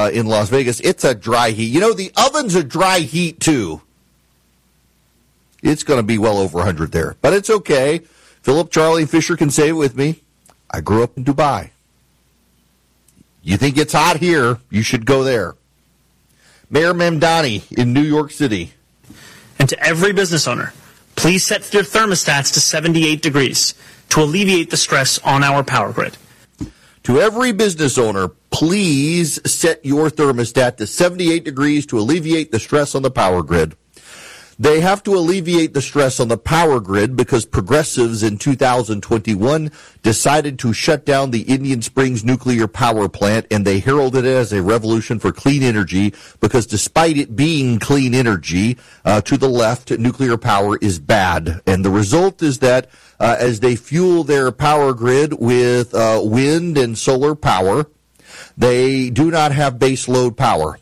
in Las Vegas. It's a dry heat. You know, the oven's a dry heat, too. It's going to be well over 100 there. But it's okay. Philip, Charlie, and Fisher can say it with me. I grew up in Dubai. You think it's hot here, you should go there. Mayor Mamdani in New York City. And to every business owner, please set your thermostats to 78 degrees to alleviate the stress on our power grid. To every business owner, please set your thermostat to 78 degrees to alleviate the stress on the power grid. They have to alleviate the stress on the power grid because progressives in 2021 decided to shut down the Indian Springs nuclear power plant, and they heralded it as a revolution for clean energy because despite it being clean energy, to the left, nuclear power is bad. And the result is that as they fuel their power grid with wind and solar power, they do not have base load power.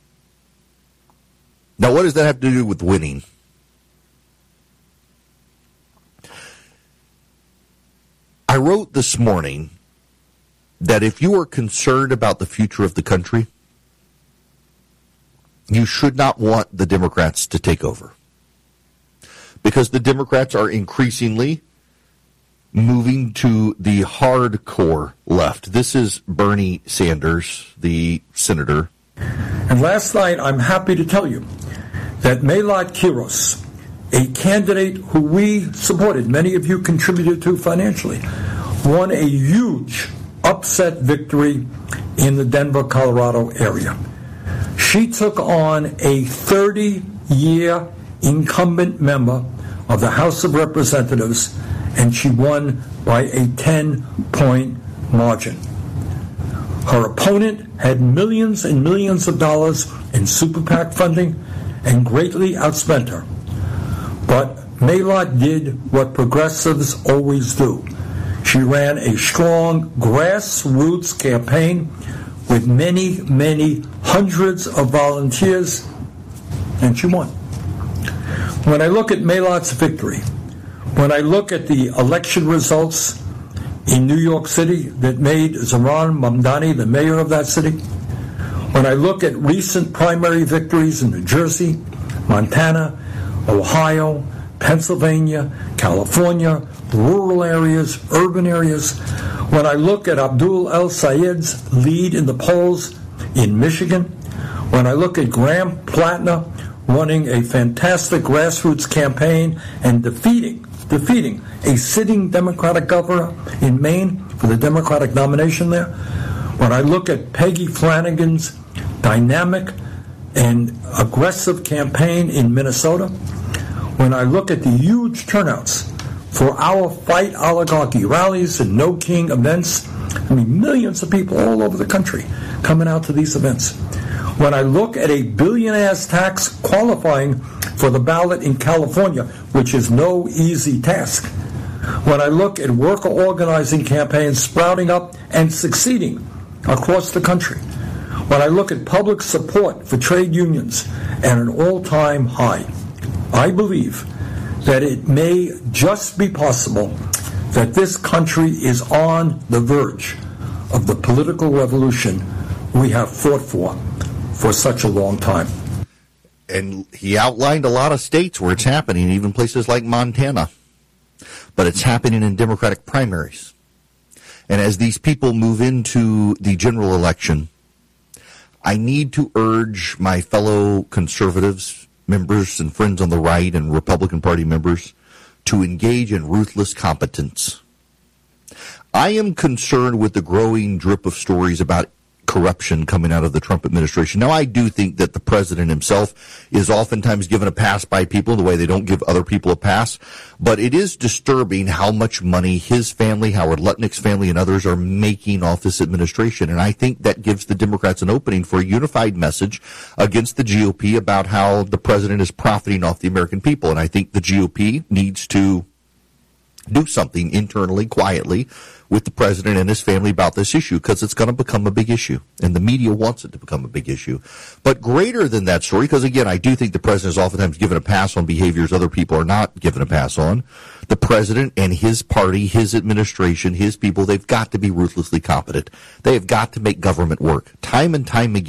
Now, what does that have to do with winning? I wrote this morning that if you are concerned about the future of the country, you should not want the Democrats to take over. Because the Democrats are increasingly moving to the hardcore left. This is Bernie Sanders, the senator. And last night, I'm happy to tell you that Melat Kiros, a candidate who we supported, many of you contributed to financially, won a huge upset victory in the Denver, Colorado area. She took on a 30-year incumbent member of the House of Representatives, and she won by a 10-point margin. Her opponent had millions and millions of dollars in super PAC funding and greatly outspent her. But Melat did what progressives always do. She ran a strong grassroots campaign with many, many hundreds of volunteers, and she won. When I look at Melat's victory, when I look at the election results in New York City that made Zohran Mamdani the mayor of that city, when I look at recent primary victories in New Jersey, Montana, Ohio, Pennsylvania, California, rural areas, urban areas, when I look at Abdul El Sayed's lead in the polls in Michigan, when I look at Graham Platner running a fantastic grassroots campaign and defeating a sitting Democratic governor in Maine for the Democratic nomination there, when I look at Peggy Flanagan's dynamic and aggressive campaign in Minnesota, when I look at the huge turnouts for our Fight Oligarchy rallies and No King events, I mean, millions of people all over the country coming out to these events. When I look at a billionaire's tax qualifying for the ballot in California, which is no easy task. When I look at worker organizing campaigns sprouting up and succeeding across the country. When I look at public support for trade unions at an all-time high, I believe that it may just be possible that this country is on the verge of the political revolution we have fought for such a long time. And he outlined a lot of states where it's happening, even places like Montana. But it's happening in Democratic primaries. And as these people move into the general election, I need to urge my fellow conservatives, members and friends on the right and Republican Party members to engage in ruthless competence. I am concerned with the growing drip of stories about corruption coming out of the Trump administration. Now, I do think that the president himself is oftentimes given a pass by people the way they don't give other people a pass, but it is disturbing how much money his family, Howard Lutnick's family, and others are making off this administration, and I think that gives the Democrats an opening for a unified message against the GOP about how the president is profiting off the American people, and I think the GOP needs to do something internally, quietly, with the president and his family about this issue, because it's going to become a big issue, and the media wants it to become a big issue. But greater than that story, because again, I do think the president is oftentimes given a pass on behaviors other people are not given a pass on. The president and his party, his administration, his people, they've got to be ruthlessly competent. They have got to make government work. Time and time again,